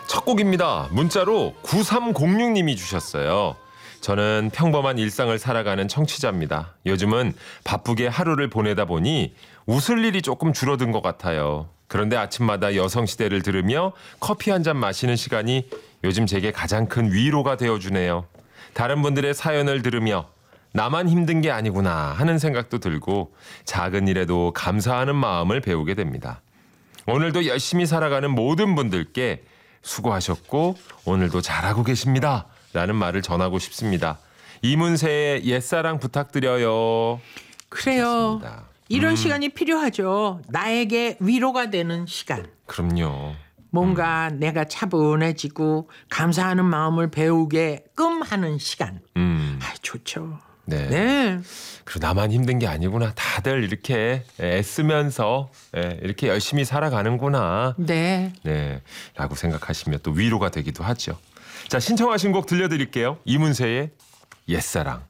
첫 곡입니다. 문자로 9306님이 주셨어요. 저는 평범한 일상을 살아가는 청취자입니다. 요즘은 바쁘게 하루를 보내다 보니 웃을 일이 조금 줄어든 것 같아요. 그런데 아침마다 여성시대를 들으며 커피 한 잔 마시는 시간이 요즘 제게 가장 큰 위로가 되어주네요. 다른 분들의 사연을 들으며 나만 힘든 게 아니구나 하는 생각도 들고 작은 일에도 감사하는 마음을 배우게 됩니다. 오늘도 열심히 살아가는 모든 분들께 수고하셨고 오늘도 잘하고 계십니다 라는 말을 전하고 싶습니다. 이문세의 옛사랑 부탁드려요. 그래요. 하셨습니다. 이런 시간이 필요하죠. 나에게 위로가 되는 시간. 그럼요. 뭔가 내가 차분해지고 감사하는 마음을 배우게끔 하는 시간. 좋죠. 네. 네. 그리고 나만 힘든 게 아니구나. 다들 이렇게 애쓰면서 이렇게 열심히 살아가는구나. 네. 네, 라고 생각하시면 또 위로가 되기도 하죠. 자, 신청하신 곡 들려드릴게요. 이문세의 옛사랑.